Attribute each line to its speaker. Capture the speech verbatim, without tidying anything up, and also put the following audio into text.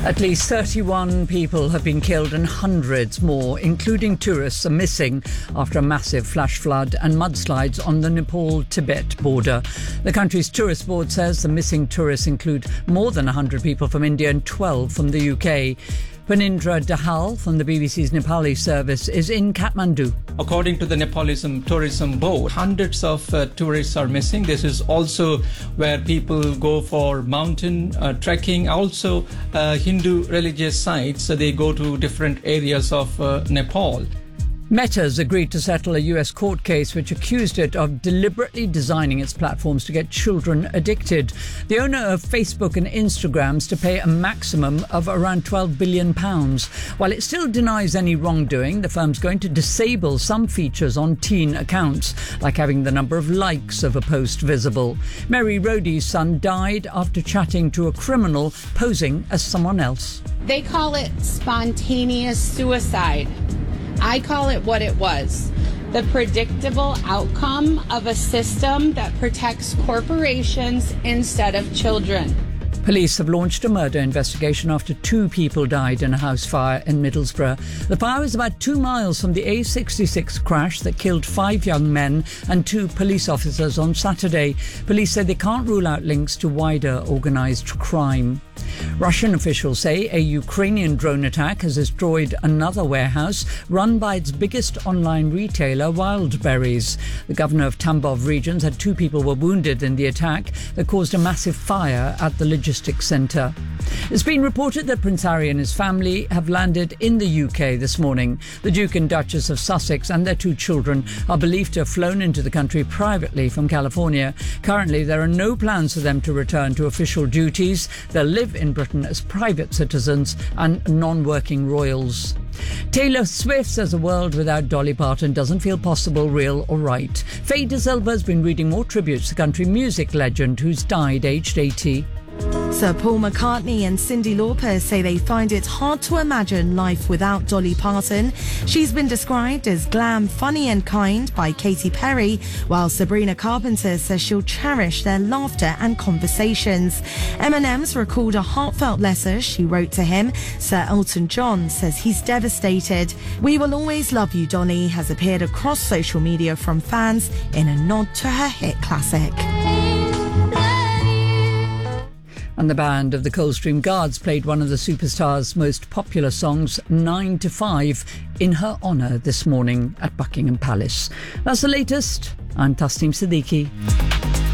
Speaker 1: At least thirty-one people have been killed and hundreds more, including tourists, are missing after a massive flash flood and mudslides on the Nepal-Tibet border. The country's tourist board says the missing tourists include more than one hundred people from India and twelve from the U K. Panindra Dahal from the B B C's Nepali service is in Kathmandu.
Speaker 2: According to the Nepalism Tourism Board, hundreds of uh, tourists are missing. This is also where people go for mountain uh, trekking, also uh, Hindu religious sites. So they go to different areas of uh, Nepal.
Speaker 1: Meta's agreed to settle a U S court case which accused it of deliberately designing its platforms to get children addicted. The owner of Facebook and Instagram's to pay a maximum of around twelve billion pounds. While it still denies any wrongdoing, the firm's going to disable some features on teen accounts, like having the number of likes of a post visible. Mary Rhodey's son died after chatting to a criminal posing as someone else.
Speaker 3: They call it spontaneous suicide. I call it what it was, the predictable outcome of a system that protects corporations instead of children.
Speaker 1: Police have launched a murder investigation after two people died in a house fire in Middlesbrough. The fire was about two miles from the A sixty-six crash that killed five young men and two police officers on Saturday. Police say they can't rule out links to wider organised crime. Russian officials say a Ukrainian drone attack has destroyed another warehouse run by its biggest online retailer, Wildberries. The governor of Tambov region said two people were wounded in the attack that caused a massive fire at the logistics centre. It's been reported that Prince Harry and his family have landed in the U K this morning. The Duke and Duchess of Sussex and their two children are believed to have flown into the country privately from California. Currently, there are no plans for them to return to official duties. They'll live in Britain as private citizens and non-working royals. Taylor Swift says a world without Dolly Parton doesn't feel possible, real or right. Faye De Silva has been reading more tributes to country music legend who's died aged eighty.
Speaker 4: Sir Paul McCartney and Cyndi Lauper say they find it hard to imagine life without Dolly Parton. She's been described as glam, funny and kind by Katy Perry, while Sabrina Carpenter says she'll cherish their laughter and conversations. M and M's recalled a heartfelt letter she wrote to him. Sir Elton John says he's devastated. "We will always love you, Dolly," has appeared across social media from fans in a nod to her hit classic.
Speaker 1: And the band of the Coldstream Guards played one of the superstar's most popular songs, nine to five, in her honour this morning at Buckingham Palace. That's the latest. I'm Tasneem Siddiqui.